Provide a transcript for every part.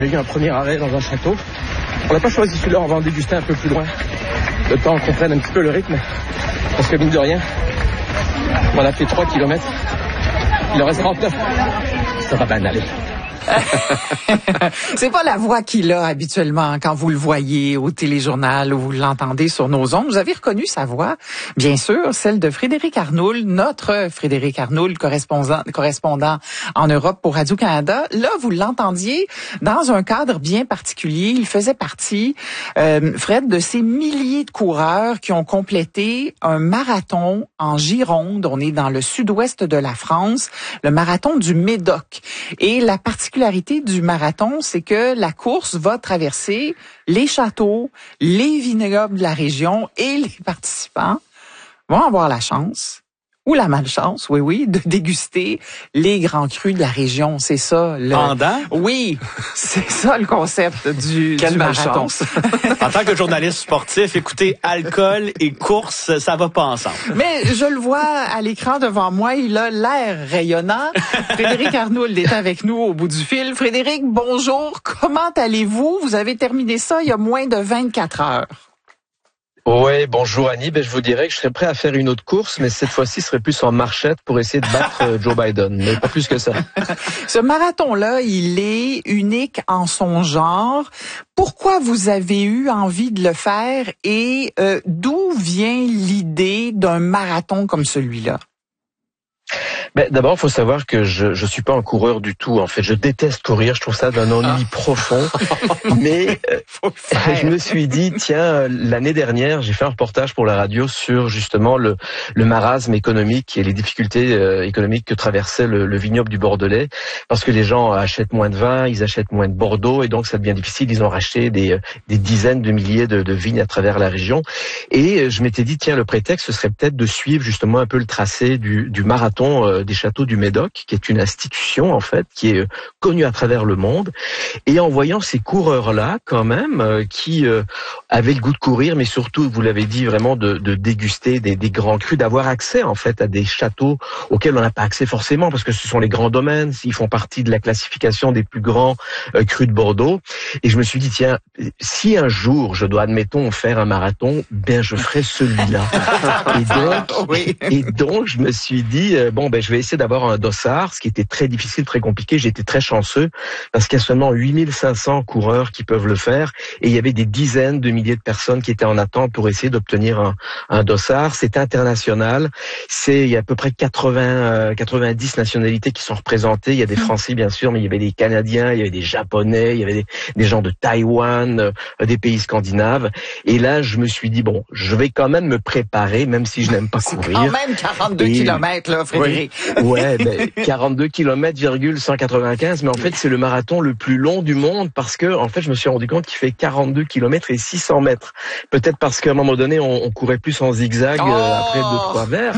J'ai eu un premier arrêt dans un château. On n'a pas choisi celui-là, on va en déguster un peu plus loin. Le temps qu'on prenne un petit peu le rythme. Parce que mine de rien, on a fait 3 km. Il en reste 39. Ça va bien aller. C'est pas la voix qu'il a habituellement quand vous le voyez au téléjournal ou vous l'entendez sur nos ondes. Vous avez reconnu sa voix, bien sûr, celle de Frédéric Arnould, notre Frédéric Arnould, correspondant en Europe pour Radio-Canada. Là, vous l'entendiez dans un cadre bien particulier. Il faisait partie, Fred, de ces milliers de coureurs qui ont complété un marathon en Gironde. On est dans le sud-ouest de la France, le marathon du Médoc. Et la particularité du marathon, c'est que la course va traverser les châteaux, les vignobles de la région et les participants vont avoir la chance ou la malchance, oui, de déguster les grands crus de la région. C'est ça. Pendant? Oui, c'est ça le concept du marathon. En tant que journaliste sportif, écoutez, alcool et course, ça va pas ensemble. Mais je le vois à l'écran devant moi, il a l'air rayonnant. Frédéric Arnould est avec nous au bout du fil. Frédéric, bonjour. Comment allez-vous? Vous avez terminé ça il y a moins de 24 heures. Ouais, bonjour Annie. Je vous dirais que je serais prêt à faire une autre course, mais cette fois-ci, ce serait plus en marchette pour essayer de battre Joe Biden, mais pas plus que ça. Ce marathon-là, il est unique en son genre. Pourquoi vous avez eu envie de le faire et d'où vient l'idée d'un marathon comme celui-là? D'abord, il faut savoir que je suis pas un coureur du tout. En fait, je déteste courir. Je trouve ça d'un ennui profond. Mais je me suis dit, tiens, l'année dernière, j'ai fait un reportage pour la radio sur justement le marasme économique et les difficultés économiques que traversait le vignoble du Bordelais, parce que les gens achètent moins de vin, ils achètent moins de Bordeaux, et donc ça devient difficile. Ils ont racheté des dizaines de milliers de vignes à travers la région. Et je m'étais dit, tiens, le prétexte, ce serait peut-être de suivre justement un peu le tracé du marathon des châteaux du Médoc, qui est une institution en fait, qui est connue à travers le monde. Et en voyant ces coureurs-là, quand même, qui avaient le goût de courir, mais surtout, vous l'avez dit, vraiment de déguster des grands crus, d'avoir accès en fait à des châteaux auxquels on n'a pas accès forcément, parce que ce sont les grands domaines, ils font partie de la classification des plus grands crus de Bordeaux. Et je me suis dit, tiens, si un jour je dois, admettons, faire un marathon, je ferai celui-là. Et donc, je me suis dit, je vais essayer d'avoir un dossard, ce qui était très difficile, très compliqué. J'ai été très chanceux parce qu'il y a seulement 8500 coureurs qui peuvent le faire et il y avait des dizaines de milliers de personnes qui étaient en attente pour essayer d'obtenir un dossard. C'est international. Il y a à peu près 90 nationalités qui sont représentées. Il y a des Français, bien sûr, mais il y avait des Canadiens, il y avait des Japonais, il y avait des gens de Taïwan, des pays scandinaves. Et là, je me suis dit, je vais quand même me préparer, même si je n'aime pas courir. C'est quand même 42 kilomètres, là, Frédéric. Ouais, 42 km,195, mais en fait, c'est le marathon le plus long du monde parce que, en fait, je me suis rendu compte qu'il fait 42 km et 600 mètres. Peut-être parce qu'à un moment donné, on courait plus en zigzag après 2-3 verres.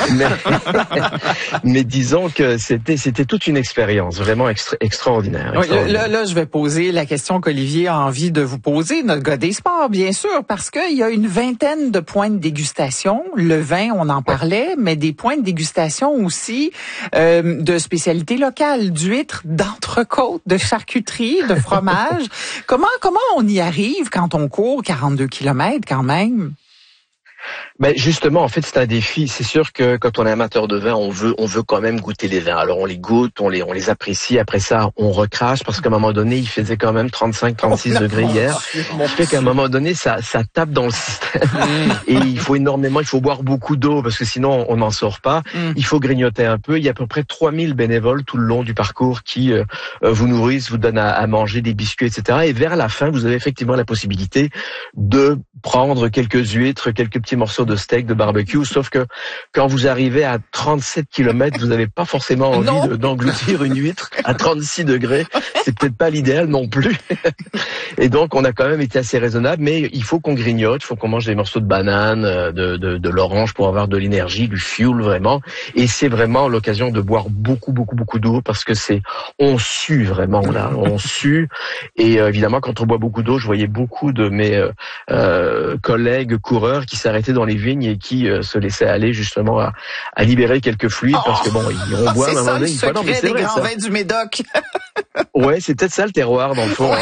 Mais disons que c'était toute une expérience vraiment extraordinaire. Là, je vais poser la question qu'Olivier a envie de vous poser, notre gars des sports, bien sûr, parce qu'il y a une vingtaine de points de dégustation. Le vin, on en parlait, mais des points de dégustation aussi de spécialités locales, d'huîtres, d'entrecôtes, de charcuterie, de fromage. Comment on y arrive quand on court 42 kilomètres quand même? Justement, en fait, c'est un défi. C'est sûr que quand on est amateur de vin, on veut quand même goûter les vins. Alors on les goûte, on les apprécie. Après ça, on recrache parce qu'à un moment donné, il faisait quand même 35-36 degrés hier. Ce fait qu'à un moment donné, ça tape dans le système. Et il faut boire beaucoup d'eau parce que sinon on n'en sort pas. Il faut grignoter un peu. Il y a à peu près 3000 bénévoles tout le long du parcours qui vous nourrissent, vous donnent à manger des biscuits, etc. Et vers la fin, vous avez effectivement la possibilité de prendre quelques huîtres, quelques petits morceaux de steak, de barbecue, sauf que quand vous arrivez à 37 km, vous n'avez pas forcément envie d'engloutir une huître à 36 degrés. C'est peut-être pas l'idéal non plus. Et donc, on a quand même été assez raisonnable, mais il faut qu'on grignote, il faut qu'on mange des morceaux de banane, de l'orange pour avoir de l'énergie, du fuel vraiment. Et c'est vraiment l'occasion de boire beaucoup d'eau parce que on sue vraiment là, on sue. Et évidemment, quand on boit beaucoup d'eau, je voyais beaucoup de mes collègues coureurs qui s'arrêtaient dans les vignes et qui se laissaient aller justement à libérer quelques fluides parce que on boit à un moment donné. C'est ça le secret des grands vins du Médoc. Ouais, c'est peut-être ça le terroir dans le fond.